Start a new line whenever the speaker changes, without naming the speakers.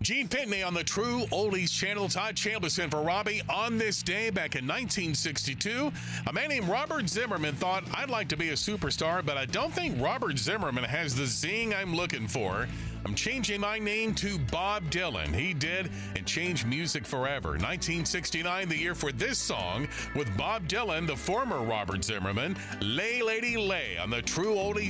Gene Pitney on the True Oldies channel. Todd Chambliss for Robbie. On this day back in 1962, a man named Robert Zimmerman thought, I'd like to be a superstar, but I don't think Robert Zimmerman has the zing I'm looking for. I'm changing my name to Bob Dylan. He did, and changed music forever. 1969, the year for this song with Bob Dylan, the former Robert Zimmerman. Lay Lady Lay on the True Oldies